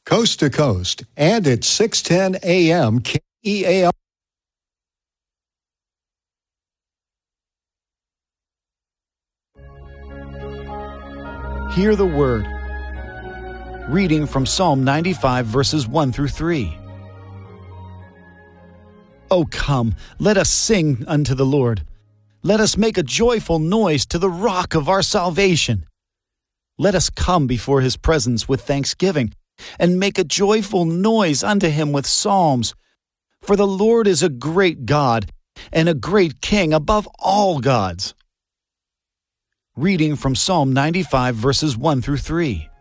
coast to coast, and at 6:10 a.m. KEAL. Hear the word. Reading from Psalm 95, verses 1 through 3. O come, let us sing unto the Lord. Let us make a joyful noise to the rock of our salvation. Let us come before his presence with thanksgiving, and make a joyful noise unto him with psalms. For the Lord is a great God, and a great King above all gods. Reading from Psalm 95, verses 1 through 3.